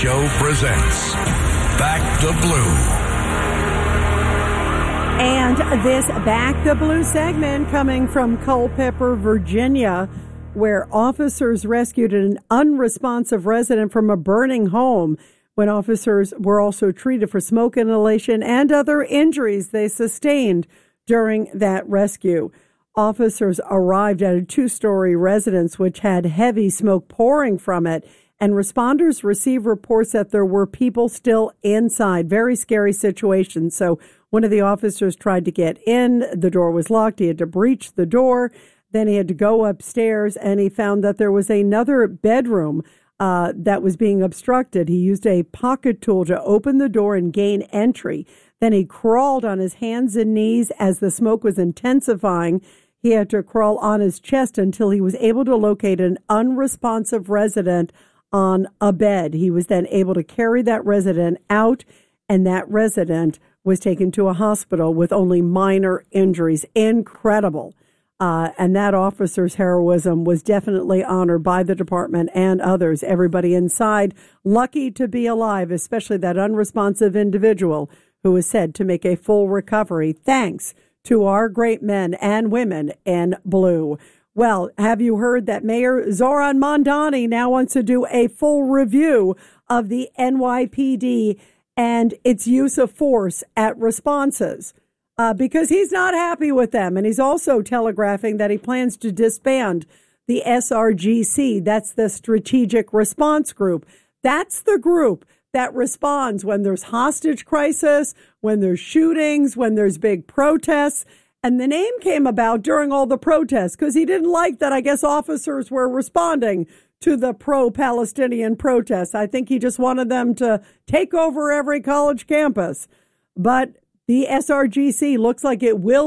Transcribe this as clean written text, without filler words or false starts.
Show presents Back the Blue. And this Back the Blue segment coming from Culpeper, Virginia, where officers rescued an unresponsive resident from a burning home when officers were also treated for smoke inhalation and other injuries they sustained during that rescue. Officers arrived at a 2-story residence which had heavy smoke pouring from it, and responders received reports that there were people still inside. Very scary situation. So one of the officers tried to get in. The door was locked. He had to breach the door. Then he had to go upstairs, and he found that there was another bedroom that was being obstructed. He used a pocket tool to open the door and gain entry. Then he crawled on his hands and knees as the smoke was intensifying. He had to crawl on his chest until he was able to locate an unresponsive resident on a bed. He was then able to carry that resident out, and that resident was taken to a hospital with only minor injuries. Incredible. And that officer's heroism was definitely honored by the department and others. Everybody inside lucky to be alive, especially that unresponsive individual who was said to make a full recovery, thanks to our great men and women in blue. Well, have you heard that Mayor Zoran Mondani now wants to do a full review of the NYPD and its use of force at responses? Because he's not happy with them. And he's also telegraphing that he plans to disband the SRGC. That's the Strategic Response Group. That's the group that responds when there's hostage crisis, when there's shootings, when there's big protests. And the name came about during all the protests because he didn't like that, I guess, officers were responding to the pro-Palestinian protests. I think he just wanted them to take over every college campus. But the SRGC looks like it will